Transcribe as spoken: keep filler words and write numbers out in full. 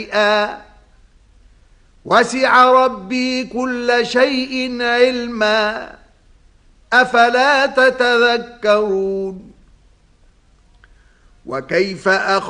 وسع ربي كل شيء علما أفلا تتذكرون وكيف أخذ